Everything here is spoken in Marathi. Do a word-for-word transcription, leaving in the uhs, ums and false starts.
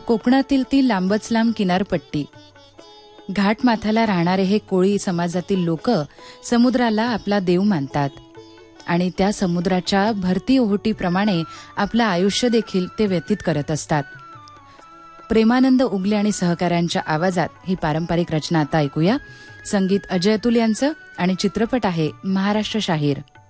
कोकणातील ती लांबच लांब किनारपट्टी. घाटमाथ्याला राहणारे हे कोळी समाजातील लोक समुद्राला आपला देव मानतात आणि त्या समुद्राच्या भरती ओहोटीप्रमाणे आपलं आयुष्य देखील ते व्यतीत करत असतात. प्रेमानंद उगले आणि सहकाऱ्यांच्या आवाजात ही पारंपरिक रचना आता ऐकूया. संगीत अजय अतुल यांचं आणि चित्रपट आहे महाराष्ट्र शाहीर.